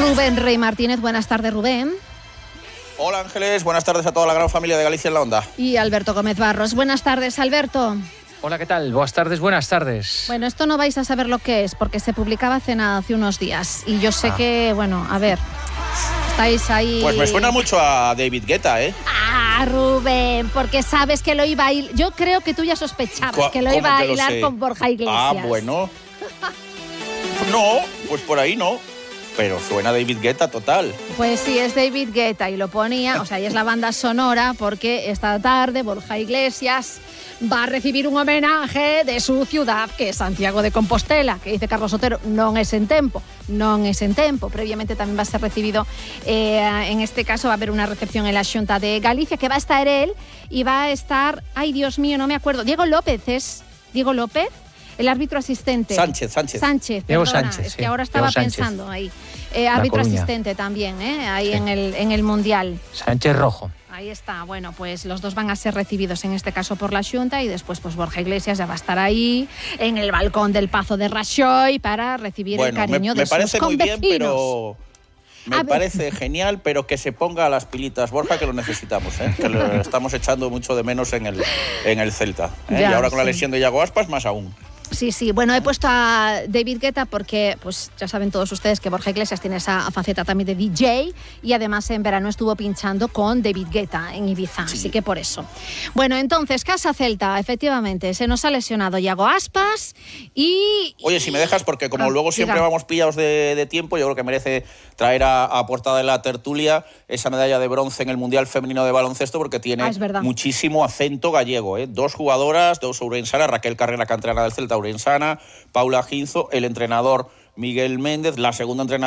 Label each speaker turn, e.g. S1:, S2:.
S1: Rubén Rey Martínez. Buenas tardes, Rubén.
S2: Hola Ángeles, buenas tardes a toda la gran familia de Galicia en la Onda.
S1: Y Alberto Gómez Barros. Buenas tardes, Alberto.
S3: Hola, ¿qué tal? Buenas tardes.
S1: Bueno, esto no vais a saber lo que es, porque se publicaba hace unos días. Y yo sé que, bueno, a ver, estáis ahí...
S2: Pues me suena mucho a David Guetta, ¿eh?
S1: Ah, Rubén, porque sabes que lo iba a ir... Yo creo que tú ya sospechabas que lo iba a bailar con Borja Iglesias.
S2: Ah, bueno. No, pues por ahí no. Pero suena David Guetta total.
S1: Pues sí, es David Guetta y lo ponía, o sea, y es la banda sonora porque esta tarde Borja Iglesias va a recibir un homenaje de su ciudad, que es Santiago de Compostela, que dice Carlos Otero, non es en tempo. Previamente también va a ser recibido, en este caso va a haber una recepción en la Xunta de Galicia, que va a estar él y va a estar, ay Dios mío, no me acuerdo, Diego López, el árbitro asistente.
S2: Sánchez,
S3: Diego
S1: perdona,
S3: Sánchez,
S1: es que ahora estaba pensando ahí. Árbitro asistente también, ahí sí. en el Mundial.
S3: Sánchez Rojo.
S1: Ahí está, bueno, pues los dos van a ser recibidos en este caso por la Xunta y después pues Borja Iglesias ya va a estar ahí en el balcón del Pazo de Raxoi para recibir el cariño de sus convecinos.
S2: Me parece muy bien, pero... Me parece genial, pero que se ponga a las pilitas, Borja, que lo necesitamos, que lo estamos echando mucho de menos en el Celta. Ya, y ahora con la lesión de Yago Aspas, más aún.
S1: Sí, bueno, he puesto a David Guetta porque, pues ya saben todos ustedes que Borja Iglesias tiene esa faceta también de DJ y además en verano estuvo pinchando con David Guetta en Ibiza, sí. Así que por eso. Bueno, entonces, Casa Celta, efectivamente, se nos ha lesionado Yago Aspas y...
S2: Oye, si me dejas, porque como luego siempre vamos pillados de tiempo, yo creo que merece traer a portada de la tertulia esa medalla de bronce en el Mundial Femenino de Baloncesto porque tiene muchísimo acento gallego, Dos jugadoras, dos ourensanas, Raquel Carrera, canterana del Celta, ourensana, Paula Ginzo, el entrenador Miguel Méndez, la segunda entrenadora